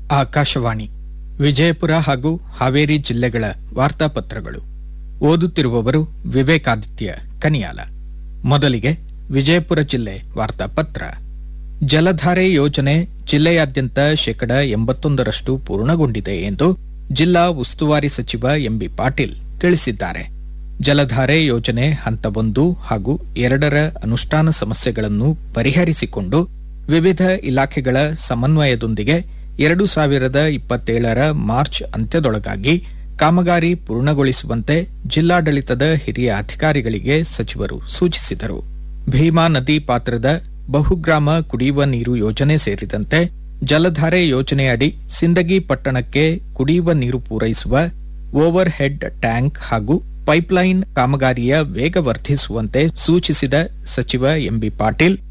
ಆಕಾಶವಾಣಿ ವಿಜಯಪುರ ಹಾಗೂ ಹಾವೇರಿ ಜಿಲ್ಲೆಗಳ ವಾರ್ತಾಪತ್ರಗಳು. ಓದುತ್ತಿರುವವರು ವಿವೇಕಾದಿತ್ಯ ಕನಿಯಾಲ. ಮೊದಲಿಗೆ ವಿಜಯಪುರ ಜಿಲ್ಲೆ ವಾರ್ತಾಪತ್ರ. ಜಲಧಾರೆ ಯೋಜನೆ ಜಿಲ್ಲೆಯಾದ್ಯಂತ 81% ಪೂರ್ಣಗೊಂಡಿದೆ ಎಂದು ಜಿಲ್ಲಾ ಉಸ್ತುವಾರಿ ಸಚಿವ ಎಂಬಿ ಪಾಟೀಲ್ ತಿಳಿಸಿದ್ದಾರೆ. ಜಲಧಾರೆ ಯೋಜನೆ ಹಂತ 1 ಹಾಗೂ 2ರ ಅನುಷ್ಠಾನ ಸಮಸ್ಯೆಗಳನ್ನು ಪರಿಹರಿಸಿಕೊಂಡು ವಿವಿಧ ಇಲಾಖೆಗಳ ಸಮನ್ವಯದೊಂದಿಗೆ 2027ರ ಮಾರ್ಚ್ ಅಂತ್ಯದೊಳಗಾಗಿ ಕಾಮಗಾರಿ ಪೂರ್ಣಗೊಳಿಸುವಂತೆ ಜಿಲ್ಲಾಡಳಿತದ ಹಿರಿಯ ಅಧಿಕಾರಿಗಳಿಗೆ ಸಚಿವರು ಸೂಚಿಸಿದರು. ಭೀಮಾ ನದಿ ಪಾತ್ರದ ಬಹುಗ್ರಾಮ ಕುಡಿಯುವ ನೀರು ಯೋಜನೆ ಸೇರಿದಂತೆ ಜಲಧಾರೆ ಯೋಜನೆಯಡಿ ಸಿಂದಗಿ ಪಟ್ಟಣಕ್ಕೆ ಕುಡಿಯುವ ನೀರು ಪೂರೈಸುವ ಓವರ್ ಹೆಡ್ ಟ್ಯಾಂಕ್ ಹಾಗೂ ಪೈಪ್ಲೈನ್ ಕಾಮಗಾರಿಯ ವೇಗ ವರ್ಧಿಸುವಂತೆ ಸೂಚಿಸಿದ ಸಚಿವ ಎಂಬಿ ಪಾಟೀಲ್,